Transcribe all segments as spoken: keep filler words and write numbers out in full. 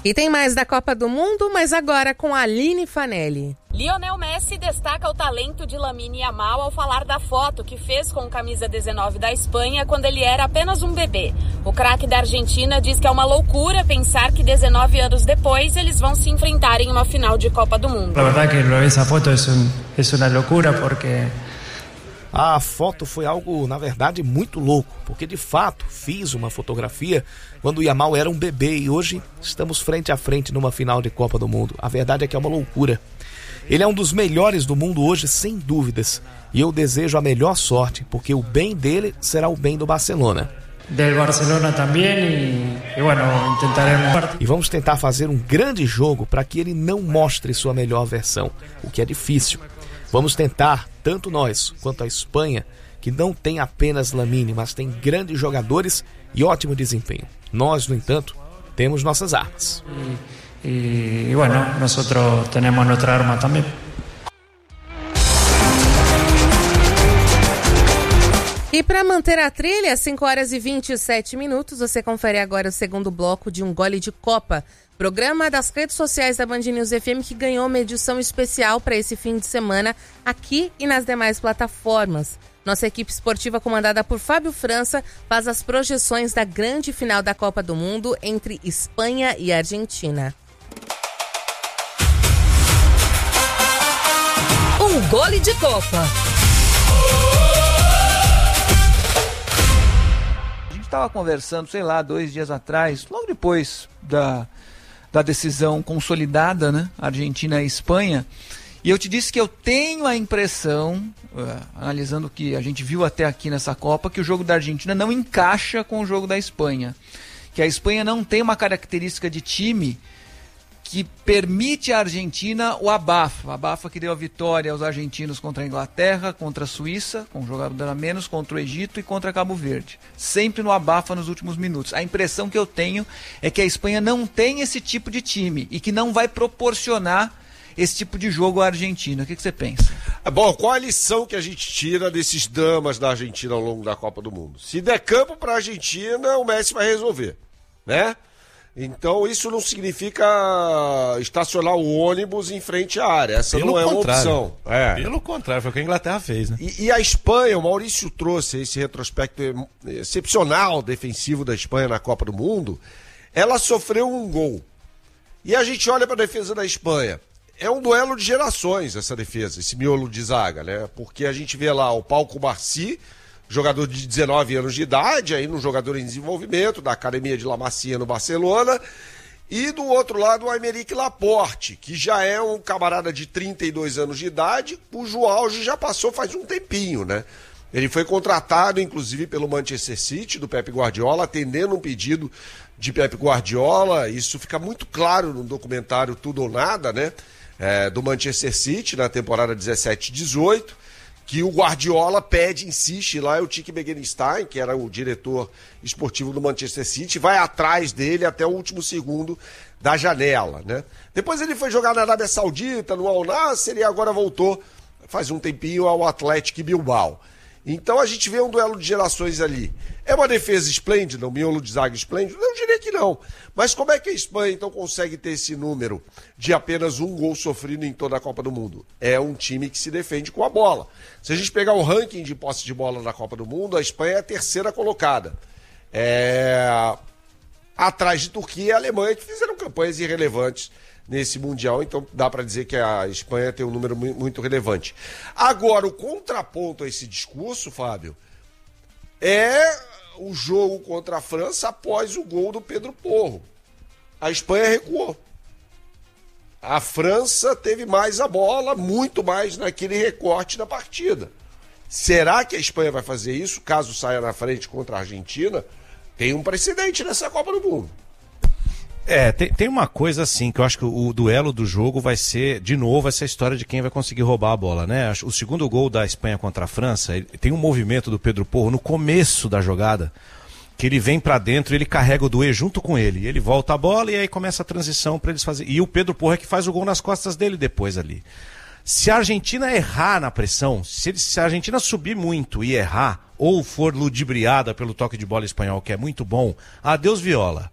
E tem mais da Copa do Mundo, mas agora com a Aline Fanelli. Lionel Messi destaca o talento de Lamine Yamal ao falar da foto que fez com camisa dezenove da Espanha quando ele era apenas um bebê. O craque da Argentina diz que é uma loucura pensar que dezenove anos depois eles vão se enfrentar em uma final de Copa do Mundo. A verdade é que essa foto é um, é uma loucura porque... A foto foi algo, na verdade, muito louco, porque de fato fiz uma fotografia quando o Yamal era um bebê e hoje estamos frente a frente numa final de Copa do Mundo. A verdade é que é uma loucura. Ele é um dos melhores do mundo hoje, sem dúvidas, e eu desejo a melhor sorte, porque o bem dele será o bem do Barcelona. Del Barcelona também e, e bueno, tentaremos... E vamos tentar fazer um grande jogo para que ele não mostre sua melhor versão, o que é difícil. Vamos tentar, tanto nós quanto a Espanha, que não tem apenas Lamine, mas tem grandes jogadores e ótimo desempenho. Nós, no entanto, temos nossas armas. E, e, e bueno, nós temos nossa arma também. E para manter a trilha, cinco horas e vinte e sete minutos, você confere agora o segundo bloco de Um Gole de Copa, programa das redes sociais da Band News F M que ganhou uma edição especial para esse fim de semana aqui e nas demais plataformas. Nossa equipe esportiva, comandada por Fábio França, faz as projeções da grande final da Copa do Mundo entre Espanha e Argentina. Um Gole de Copa. Estava conversando, sei lá, dois dias atrás, logo depois da, da decisão consolidada, né, Argentina e Espanha, e eu te disse que eu tenho a impressão, uh, analisando o que a gente viu até aqui nessa Copa, que o jogo da Argentina não encaixa com o jogo da Espanha, que a Espanha não tem uma característica de time que permite à Argentina o abafa, o abafa que deu a vitória aos argentinos contra a Inglaterra, contra a Suíça, com um jogador a menos, contra o Egito e contra Cabo Verde. Sempre no abafa nos últimos minutos. A impressão que eu tenho é que a Espanha não tem esse tipo de time e que não vai proporcionar esse tipo de jogo à Argentina. O que, que você pensa? Bom, qual a lição que a gente tira desses dramas da Argentina ao longo da Copa do Mundo? Se der campo para a Argentina, o Messi vai resolver, né? Então isso não significa estacionar o ônibus em frente à área. Essa Pelo não é contrário. uma opção. É. Pelo contrário, foi o que a Inglaterra fez, né? E, e a Espanha, o Maurício trouxe esse retrospecto excepcional defensivo da Espanha na Copa do Mundo. Ela sofreu um gol. E a gente olha para a defesa da Espanha. É um duelo de gerações essa defesa, esse miolo de zaga, né? Porque a gente vê lá o Pau Cubarsí, jogador de dezenove anos de idade, aí um jogador em desenvolvimento, da Academia de La Masia no Barcelona, e do outro lado o Aymeric Laporte, que já é um camarada de trinta e dois anos de idade, cujo auge já passou faz um tempinho, né? Ele foi contratado, inclusive, pelo Manchester City, do Pep Guardiola, atendendo um pedido de Pep Guardiola. Isso fica muito claro no documentário Tudo ou Nada, né? É, do Manchester City, na temporada dezessete dezoito. Que o Guardiola pede, insiste lá, é o Tiki Bekenstein, que era o diretor esportivo do Manchester City, vai atrás dele até o último segundo da janela, né? Depois ele foi jogar na Arábia Saudita, no Al Nassr, e agora voltou, faz um tempinho, ao Athletic Bilbao. Então a gente vê um duelo de gerações ali. É uma defesa esplêndida, um miolo de zaga esplêndido? Eu diria que não. Mas como é que a Espanha então consegue ter esse número de apenas um gol sofrido em toda a Copa do Mundo? É um time que se defende com a bola. Se a gente pegar o ranking de posse de bola na Copa do Mundo, a Espanha é a terceira colocada. É... Atrás de Turquia e Alemanha, que fizeram campanhas irrelevantes nesse Mundial, então dá para dizer que a Espanha tem um número muito relevante. Agora, o contraponto a esse discurso, Fábio, é o jogo contra a França após o gol do Pedro Porro. A Espanha recuou. A França teve mais a bola, muito mais naquele recorte da partida. Será que a Espanha vai fazer isso, caso saia na frente contra a Argentina? Tem um precedente nessa Copa do Mundo. É, tem, tem uma coisa assim, que eu acho que o, o duelo do jogo vai ser, de novo, essa história de quem vai conseguir roubar a bola, né? O segundo gol da Espanha contra a França, ele, tem um movimento do Pedro Porro no começo da jogada, que ele vem pra dentro e ele carrega o Doué junto com ele. Ele volta a bola e aí começa a transição pra eles fazerem. E o Pedro Porro é que faz o gol nas costas dele depois ali. Se a Argentina errar na pressão, se, ele, se a Argentina subir muito e errar, ou for ludibriada pelo toque de bola espanhol, que é muito bom, adeus viola.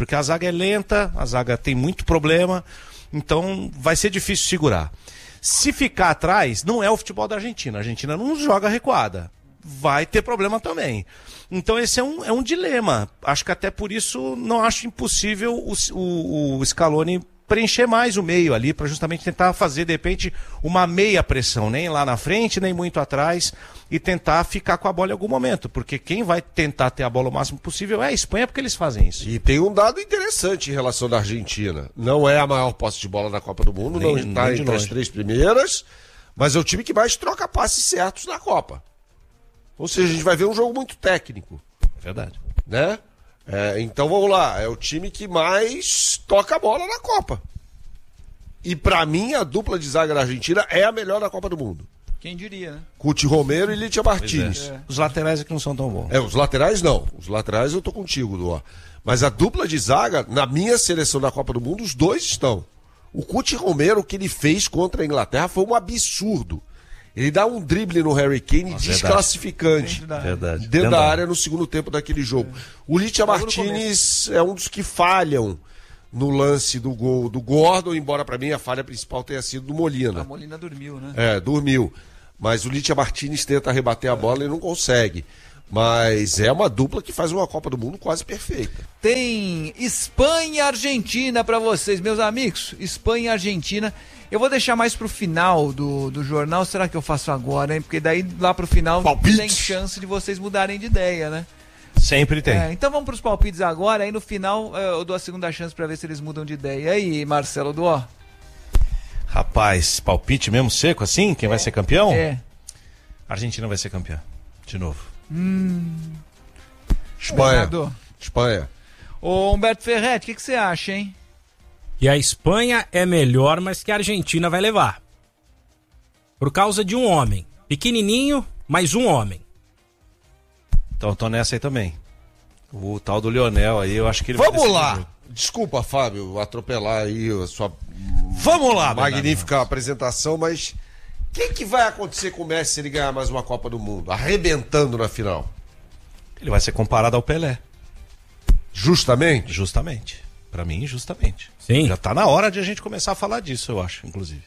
porque a zaga é lenta, a zaga tem muito problema, então vai ser difícil segurar. Se ficar atrás, não é o futebol da Argentina. A Argentina não joga recuada. Vai ter problema também. Então esse é um, é um dilema. Acho que até por isso não acho impossível o, o, o Scaloni preencher mais o meio ali, para justamente tentar fazer, de repente, uma meia pressão, nem lá na frente, nem muito atrás, e tentar ficar com a bola em algum momento, porque quem vai tentar ter a bola o máximo possível é a Espanha, porque eles fazem isso. E tem um dado interessante em relação da Argentina. Não é a maior posse de bola da Copa do Mundo, nem, não está entre as três primeiras, mas é o time que mais troca passes certos na Copa. Ou seja, a gente vai ver um jogo muito técnico. Verdade. Né? É, então vamos lá, é o time que mais toca a bola na Copa. E pra mim a dupla de zaga da Argentina é a melhor da Copa do Mundo. Quem diria, né? Cuti Romero e Litia Martínez. É. Os laterais é que não são tão bons. É, os laterais não. Os laterais eu tô contigo, Duó. Mas a dupla de zaga, na minha seleção da Copa do Mundo, os dois estão. O Cuti Romero, o que ele fez contra a Inglaterra foi um absurdo. Ele dá um drible no Harry Kane. Nossa, desclassificante. Verdade. Verdade. Dentro da área no segundo tempo daquele jogo. É. O Litia Martínez é um dos que falham no lance do gol do Gordon, embora pra mim a falha principal tenha sido do Molina. A Molina dormiu, né? É, dormiu. Mas o Litia Martínez tenta rebater a bola e não consegue. Mas é uma dupla que faz uma Copa do Mundo quase perfeita. Tem Espanha e Argentina pra vocês, meus amigos. Espanha e Argentina. Eu vou deixar mais pro final do, do jornal. Será que eu faço agora, hein? Porque daí lá pro final palpites. Tem chance de vocês mudarem de ideia, né? Sempre tem. É, então vamos pros palpites agora. Aí no final eu dou a segunda chance pra ver se eles mudam de ideia. E aí, Marcelo Duó? Rapaz, palpite mesmo seco assim? Quem é. vai ser campeão? É. A Argentina vai ser campeã. De novo. Hum. Espanha. Espanha. Ô Humberto Ferretti, o que, que você acha, hein? E a Espanha é melhor, mas que a Argentina vai levar. Por causa de um homem. Pequenininho, mas um homem. Então tô nessa aí também. O tal do Lionel aí, eu acho que ele Vamos vai lá! Desculpa, Fábio, atropelar aí a sua Vamos lá, magnífica Bernardo. apresentação, mas o que, que vai acontecer com o Messi se ele ganhar mais uma Copa do Mundo? Arrebentando na final. Ele vai ser comparado ao Pelé. Justamente? Justamente. Pra mim, justamente. Sim. Já tá na hora de a gente começar a falar disso, eu acho, inclusive.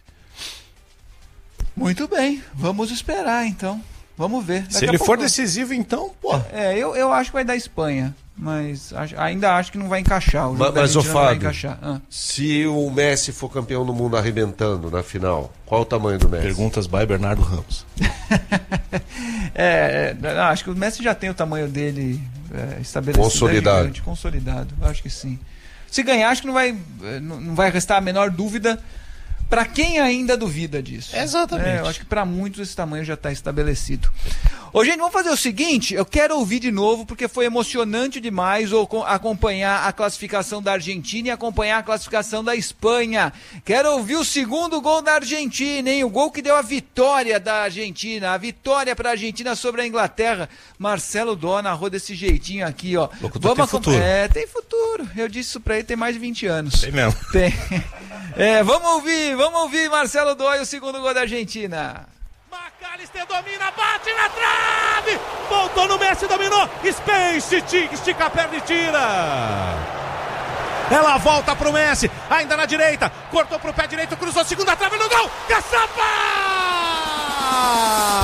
Muito bem, vamos esperar então. Vamos ver. Daqui Se ele for decisivo, então, pô. É, eu, eu acho que vai dar Espanha. Mas acho, ainda acho que não vai encaixar. O mas, mas ô Fábio, ah. se o Messi for campeão do mundo arrebentando na final, qual o tamanho do Messi? Perguntas by Bernardo Ramos. é, não, acho que o Messi já tem o tamanho dele é, estabelecido. Consolidado. É gigante, consolidado, acho que sim. Se ganhar, acho que não vai, não vai restar a menor dúvida para quem ainda duvida disso. Exatamente. É, eu acho que para muitos esse tamanho já está estabelecido. Ô, gente, vamos fazer o seguinte, eu quero ouvir de novo, porque foi emocionante demais acompanhar a classificação da Argentina e acompanhar a classificação da Espanha. Quero ouvir o segundo gol da Argentina, hein? O gol que deu a vitória da Argentina, a vitória para a Argentina sobre a Inglaterra. Marcelo Dó narrou desse jeitinho aqui, ó. Locutor tem futuro. É, tem futuro. Eu disse isso pra ele, tem mais de vinte anos. Tem mesmo. Tem. É, vamos ouvir, vamos ouvir Marcelo Dó e o segundo gol da Argentina. McAllister domina, bate na trave! Voltou no Messi, dominou! Space, estica a perna e tira! Ela volta pro Messi, ainda na direita, cortou pro pé direito, cruzou a segunda trave no gol! Caçapa!